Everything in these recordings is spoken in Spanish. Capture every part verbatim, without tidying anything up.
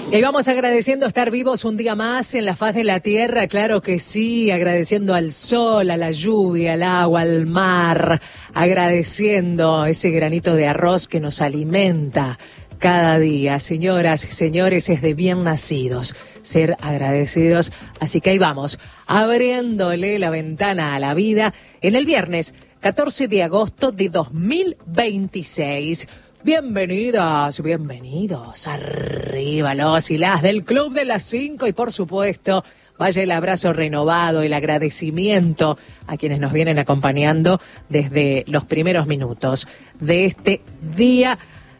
Y vamos agradeciendo estar vivos un día más en la faz de la tierra, claro que sí, agradeciendo al sol, a la lluvia, al agua, al mar, agradeciendo ese granito de arroz que nos alimenta cada día. Señoras y señores, es de bien nacidos ser agradecidos, así que ahí vamos, abriéndole la ventana a la vida en el viernes catorce de agosto de dos mil veintiséis. Bienvenidas, bienvenidos, arriba los y las del Club de las Cinco y por supuesto vaya el abrazo renovado, el agradecimiento a quienes nos vienen acompañando desde los primeros minutos de este Día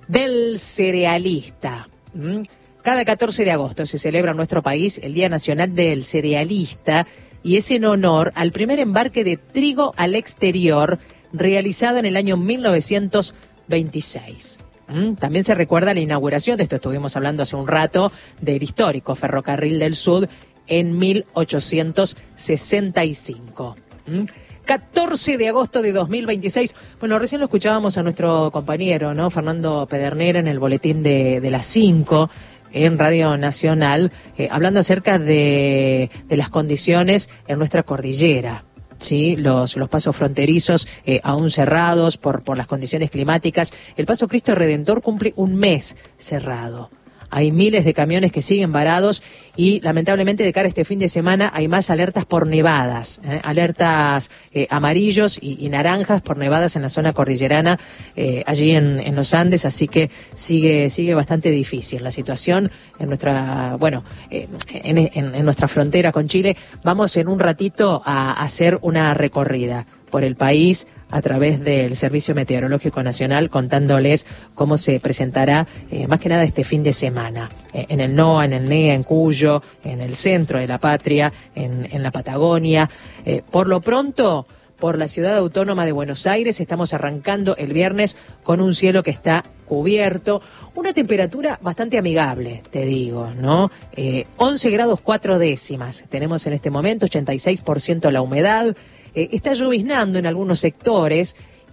del Cerealista. Cada catorce de agosto se celebra en nuestro país el Día Nacional del Cerealista y es en honor al primer embarque de trigo al exterior realizado en el año mil novecientos veintiséis. ¿Mm? También se recuerda la inauguración, de esto estuvimos hablando hace un rato, del histórico Ferrocarril del Sud en mil ochocientos sesenta y cinco. ¿Mm? catorce de agosto de dos mil veintiséis. Bueno, recién lo escuchábamos a nuestro compañero, ¿no? Fernando Pedernera en el boletín de, de las cinco en Radio Nacional, eh, hablando acerca de, de las condiciones en nuestra cordillera. Sí, los, los pasos fronterizos eh, aún cerrados por, por las condiciones climáticas. El Paso Cristo Redentor cumple un mes cerrado. Hay miles de camiones que siguen varados y lamentablemente de cara a este fin de semana hay más alertas por nevadas, ¿eh? alertas eh, amarillos y, y naranjas por nevadas en la zona cordillerana, eh, allí en, en los Andes, así que sigue sigue bastante difícil la situación en nuestra, bueno, eh, en, en, en nuestra frontera con Chile. Vamos en un ratito a hacer una recorrida por el país a través del Servicio Meteorológico Nacional, contándoles cómo se presentará eh, más que nada este fin de semana, eh, en el NOA, en el NEA, en Cuyo, en el centro de la patria, en, en la Patagonia. Eh, por lo pronto, por la ciudad autónoma de Buenos Aires, estamos arrancando el viernes con un cielo que está cubierto, una temperatura bastante amigable, te digo, ¿no? Eh, once grados cuatro décimas tenemos en este momento, ochenta y seis por ciento la humedad. Eh, está lloviznando en algunos sectores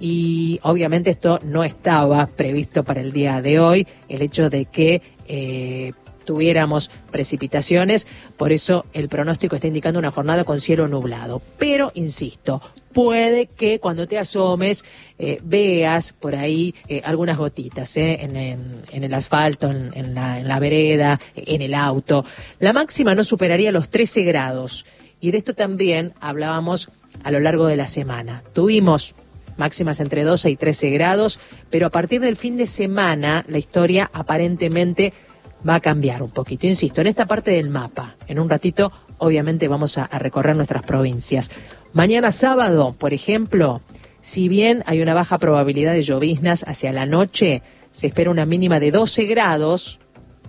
y obviamente esto no estaba previsto para el día de hoy, el hecho de que eh, tuviéramos precipitaciones, por eso el pronóstico está indicando una jornada con cielo nublado. Pero, insisto, puede que cuando te asomes eh, veas por ahí eh, algunas gotitas eh, en, en, en el asfalto, en, en, la, en la vereda, en el auto. La máxima no superaría los trece grados y de esto también hablábamos a lo largo de la semana. Tuvimos máximas entre doce y trece grados, pero a partir del fin de semana la historia aparentemente va a cambiar un poquito. Insisto, en esta parte del mapa, en un ratito, obviamente vamos a, a recorrer nuestras provincias. Mañana sábado, por ejemplo, si bien hay una baja probabilidad de lloviznas hacia la noche, se espera una mínima de doce grados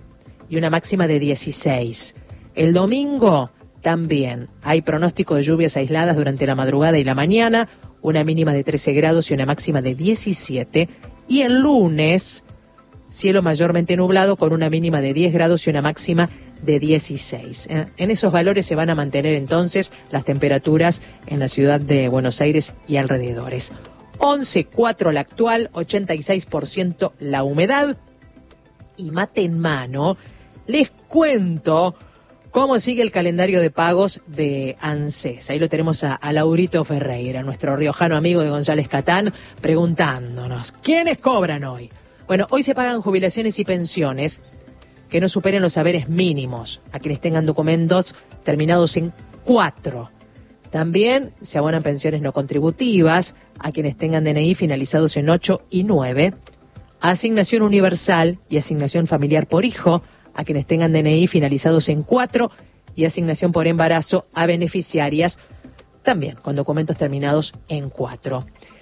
y una máxima de dieciséis. El domingo también hay pronóstico de lluvias aisladas durante la madrugada y la mañana, una mínima de trece grados y una máxima de diecisiete. Y el lunes, cielo mayormente nublado con una mínima de diez grados y una máxima de dieciséis. ¿Eh? En esos valores se van a mantener entonces las temperaturas en la ciudad de Buenos Aires y alrededores. once coma cuatro la actual, ochenta y seis por ciento la humedad. Y mate en mano, les cuento cómo sigue el calendario de pagos de ANSES. Ahí lo tenemos a, a Laurito Ferreira, nuestro riojano amigo de González Catán, preguntándonos, ¿quiénes cobran hoy? Bueno, hoy se pagan jubilaciones y pensiones que no superen los haberes mínimos a quienes tengan documentos terminados en cuatro. También se abonan pensiones no contributivas a quienes tengan D N I finalizados en ocho y nueve. Asignación universal y asignación familiar por hijo a quienes tengan D N I finalizados en cuatro y asignación por embarazo a beneficiarias también con documentos terminados en cuatro.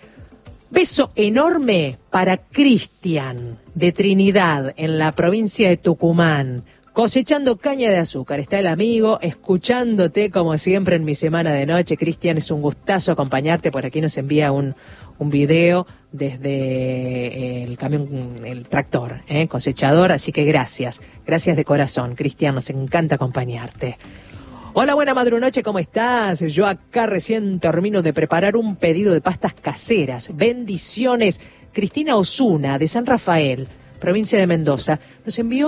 Beso enorme para Cristian de Trinidad en la provincia de Tucumán, cosechando caña de azúcar. Está el amigo escuchándote como siempre en mi semana de noche. Cristian, es un gustazo acompañarte. Por aquí nos envía un, un video desde el camión, el tractor, ¿eh? cosechador, así que gracias, gracias de corazón, Cristian, nos encanta acompañarte. Hola, buena madrunoche, ¿cómo estás? Yo acá recién termino de preparar un pedido de pastas caseras. Bendiciones. Cristina Osuna, de San Rafael, provincia de Mendoza, nos envió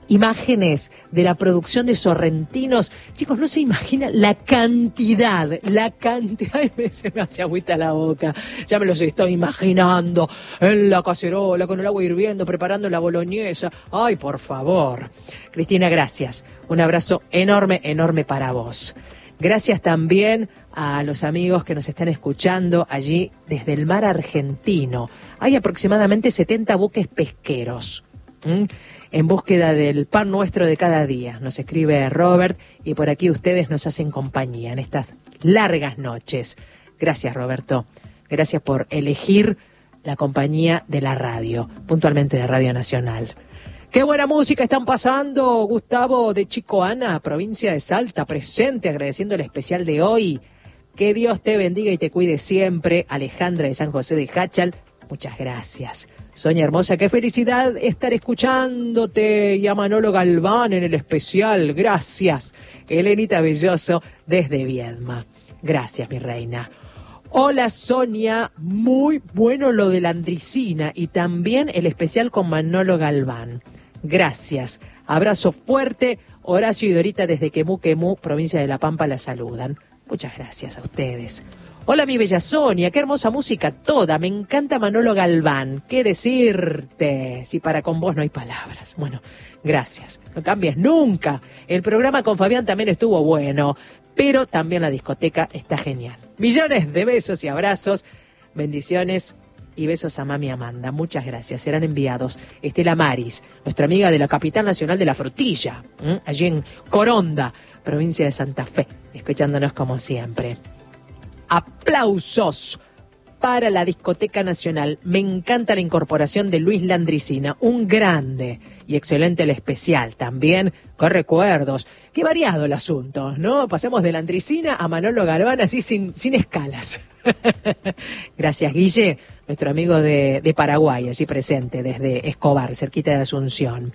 imágenes de la producción de Sorrentinos. Chicos, no se imaginan la cantidad, la cantidad, y me, se me hace agüita la boca, ya me los estoy imaginando, en la cacerola, con el agua hirviendo, preparando la boloñesa. Ay, por favor. Cristina, gracias. Un abrazo enorme, enorme para vos. Gracias también a los amigos que nos están escuchando allí desde el mar argentino. Hay aproximadamente setenta buques pesqueros, ¿Mm? en búsqueda del pan nuestro de cada día. Nos escribe Robert y por aquí ustedes nos hacen compañía en estas largas noches. Gracias, Roberto. Gracias por elegir la compañía de la radio, puntualmente de Radio Nacional. ¡Qué buena música están pasando! Gustavo de Chicoana, provincia de Salta, presente, agradeciendo el especial de hoy. Que Dios te bendiga y te cuide siempre. Alejandra de San José de Jáchal, muchas gracias. Sonia hermosa, qué felicidad estar escuchándote. Y a Manolo Galván en el especial, gracias. Elenita Belloso desde Viedma, gracias mi reina. Hola Sonia, muy bueno lo de la Andricina y también el especial con Manolo Galván. Gracias. Abrazo fuerte. Horacio y Dorita desde Quemú, Quemú, provincia de La Pampa, la saludan. Muchas gracias a ustedes. Hola mi bella Sonia, qué hermosa música toda. Me encanta Manolo Galván. ¿Qué decirte? Si para con vos no hay palabras. Bueno, gracias. No cambies nunca. El programa con Fabián también estuvo bueno, pero también la discoteca está genial. Millones de besos y abrazos. Bendiciones. Y besos a mami Amanda, muchas gracias, serán enviados. Estela Maris, nuestra amiga de la capital nacional de la frutilla, ¿eh? allí en Coronda, provincia de Santa Fe, escuchándonos como siempre. Aplausos para la Discoteca Nacional. Me encanta la incorporación de Luis Landricina, un grande y excelente el especial también, con recuerdos. Qué variado el asunto, ¿no? Pasamos de Landricina a Manolo Galván así sin, sin escalas. Gracias, Guille, nuestro amigo de, de Paraguay, allí presente desde Escobar, cerquita de Asunción.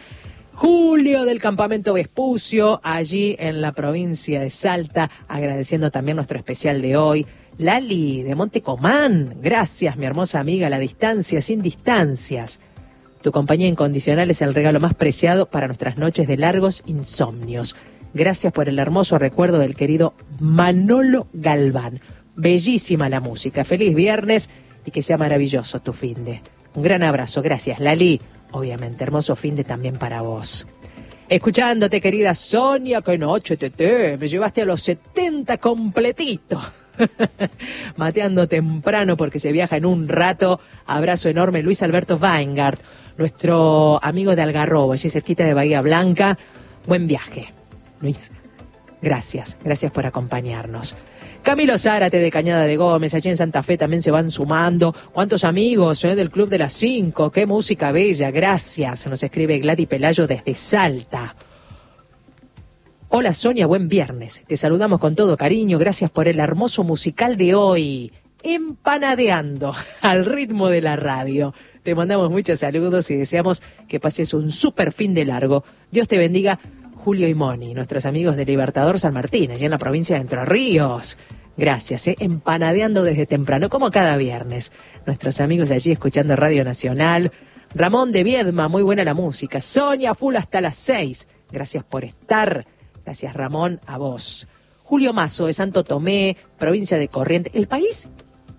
Julio del Campamento Vespucio, allí en la provincia de Salta, agradeciendo también nuestro especial de hoy. Lali de Montecomán, gracias mi hermosa amiga, a la distancia, sin distancias. Tu compañía incondicional es el regalo más preciado para nuestras noches de largos insomnios. Gracias por el hermoso recuerdo del querido Manolo Galván. Bellísima la música. Feliz viernes y que sea maravilloso tu finde. Un gran abrazo. Gracias, Lali. Obviamente, hermoso finde también para vos. Escuchándote, querida Sonia, que noche, tete. Me llevaste a los setenta completito. Mateando temprano porque se viaja en un rato. Abrazo enorme, Luis Alberto Weingart, nuestro amigo de Algarrobo, allí cerquita de Bahía Blanca. Buen viaje, Luis. Gracias, gracias por acompañarnos. Camilo Zárate de Cañada de Gómez, allí en Santa Fe también se van sumando. ¿Cuántos amigos eh, del Club de las Cinco? ¡Qué música bella! Gracias. Nos escribe Gladys Pelayo desde Salta. Hola Sonia, buen viernes. Te saludamos con todo cariño. Gracias por el hermoso musical de hoy. Empanadeando al ritmo de la radio. Te mandamos muchos saludos y deseamos que pases un súper fin de largo. Dios te bendiga. Julio y Moni, nuestros amigos de Libertador San Martín, allá en la provincia de Entre Ríos. Gracias, ¿eh? Empanadeando desde temprano, como cada viernes. Nuestros amigos allí escuchando Radio Nacional. Ramón de Viedma, muy buena la música. Sonia, full hasta las seis. Gracias por estar. Gracias, Ramón, a vos. Julio Mazo de Santo Tomé, provincia de Corrientes. El país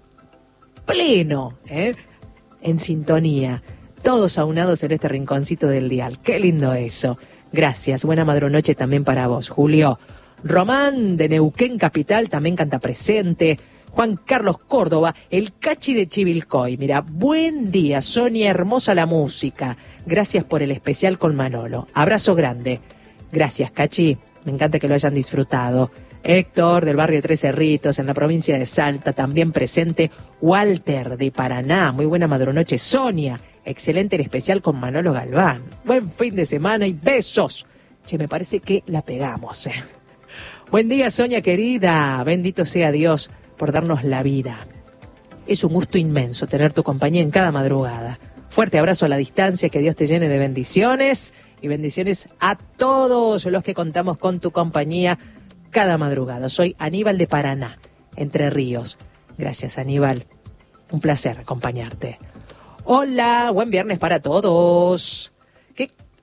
pleno, ¿eh? En sintonía. Todos aunados en este rinconcito del dial. Qué lindo eso. Gracias, buena madrunoche también para vos, Julio. Román de Neuquén Capital también canta presente. Juan Carlos Córdoba, el Cachi de Chivilcoy. Mira, buen día, Sonia, hermosa la música. Gracias por el especial con Manolo. Abrazo grande. Gracias, Cachi. Me encanta que lo hayan disfrutado. Héctor, del barrio Tres Cerritos, en la provincia de Salta, también presente. Walter, de Paraná. Muy buena madrunoche, Sonia. Excelente el especial con Manolo Galván. Buen fin de semana y besos. Che, me parece que la pegamos. Eh. Buen día, Sonia querida. Bendito sea Dios por darnos la vida. Es un gusto inmenso tener tu compañía en cada madrugada. Fuerte abrazo a la distancia, que Dios te llene de bendiciones. Y bendiciones a todos los que contamos con tu compañía cada madrugada. Soy Aníbal de Paraná, Entre Ríos. Gracias, Aníbal. Un placer acompañarte. Hola, buen viernes para todos. ¿Qué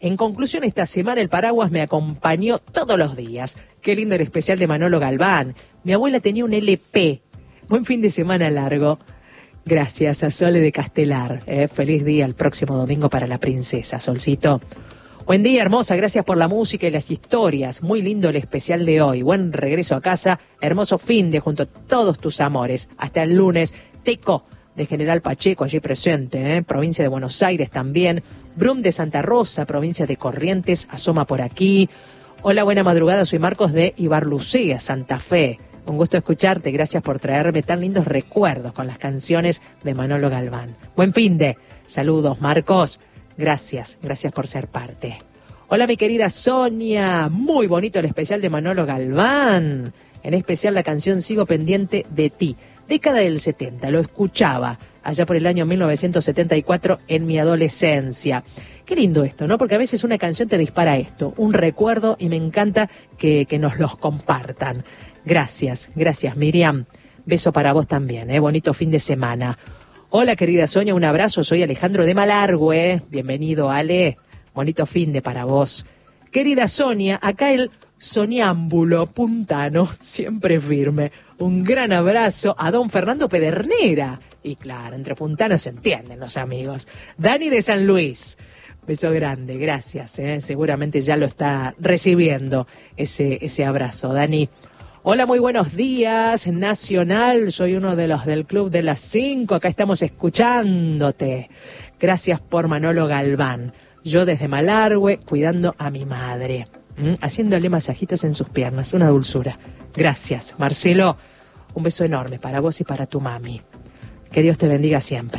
En conclusión, esta semana el paraguas me acompañó todos los días. Qué lindo el especial de Manolo Galván. Mi abuela tenía un L P. Buen fin de semana largo. Gracias a Sole de Castelar. Eh, feliz día el próximo domingo para la princesa, Solcito. Buen día, hermosa. Gracias por la música y las historias. Muy lindo el especial de hoy. Buen regreso a casa. Hermoso fin de junto a todos tus amores. Hasta el lunes. Teco de General Pacheco, allí presente, ¿eh? Provincia de Buenos Aires también. Brum de Santa Rosa, provincia de Corrientes, asoma por aquí. Hola, buena madrugada. Soy Marcos de Ibarlucía, Santa Fe. Un gusto escucharte, gracias por traerme tan lindos recuerdos con las canciones de Manolo Galván. Buen fin de. Saludos, Marcos. Gracias, gracias por ser parte. Hola, mi querida Sonia. Muy bonito el especial de Manolo Galván. En especial la canción Sigo pendiente de ti. Década del setenta, lo escuchaba allá por el año mil novecientos setenta y cuatro en mi adolescencia. Qué lindo esto, ¿no? Porque a veces una canción te dispara esto, un recuerdo, y me encanta que, que nos los compartan. Gracias, gracias Miriam. Beso para vos también, ¿eh? Bonito fin de semana. Hola querida Sonia, un abrazo, soy Alejandro de Malargüe. Bienvenido Ale, bonito fin de para vos. Querida Sonia, acá el soniámbulo puntano, siempre firme. Un gran abrazo a don Fernando Pedernera. Y claro, entre puntanos se entienden los amigos. Dani de San Luis. Beso grande, gracias. ¿eh? Seguramente ya lo está recibiendo ese, ese abrazo, Dani. Hola, muy buenos días, Nacional. Soy uno de los del Club de las Cinco. Acá estamos escuchándote. Gracias por Manolo Galván. Yo desde Malargüe, cuidando a mi madre. ¿Mm? Haciéndole masajitos en sus piernas. Una dulzura. Gracias, Marcelo. Un beso enorme para vos y para tu mami. Que Dios te bendiga siempre.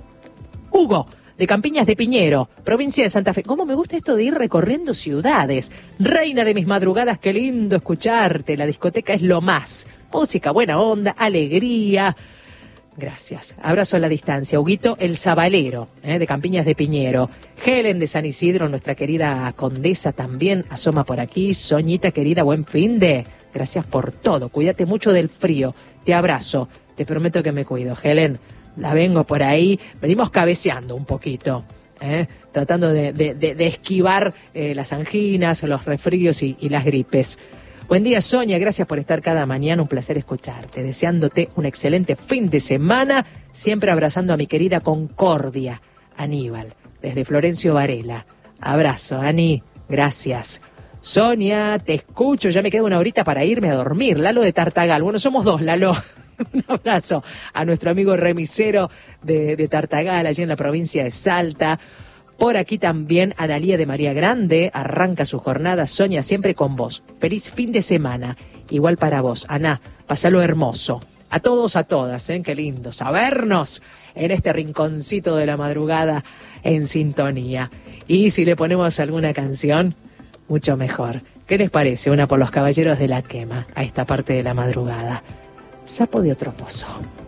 Hugo, de Campiñas de Piñero, provincia de Santa Fe. ¿Cómo me gusta esto de ir recorriendo ciudades? Reina de mis madrugadas, qué lindo escucharte. La discoteca es lo más. Música, buena onda, alegría. Gracias. Abrazo a la distancia. Huguito, el Zabalero, ¿eh? de Campiñas de Piñero. Helen de San Isidro, nuestra querida condesa también asoma por aquí. Soñita querida, buen fin de. Gracias por todo. Cuídate mucho del frío. Te abrazo. Te prometo que me cuido. Helen, la vengo por ahí. Venimos cabeceando un poquito, ¿eh? tratando de, de, de, de esquivar eh, las anginas, los resfríos y, y las gripes. Buen día, Sonia. Gracias por estar cada mañana. Un placer escucharte. Deseándote un excelente fin de semana. Siempre abrazando a mi querida Concordia, Aníbal, desde Florencio Varela. Abrazo, Ani. Gracias. Sonia, te escucho. Ya me queda una horita para irme a dormir. Lalo de Tartagal. Bueno, somos dos, Lalo. Un abrazo a nuestro amigo remisero de, de Tartagal, allí en la provincia de Salta. Por aquí también Analía de María Grande, arranca su jornada. Sonia, siempre con vos. Feliz fin de semana. Igual para vos, Ana, pasalo hermoso. A todos, a todas, ¿eh? Qué lindo sabernos en este rinconcito de la madrugada en sintonía. Y si le ponemos alguna canción, mucho mejor. ¿Qué les parece? Una por los Caballeros de la Quema, a esta parte de la madrugada. Sapo de otro pozo.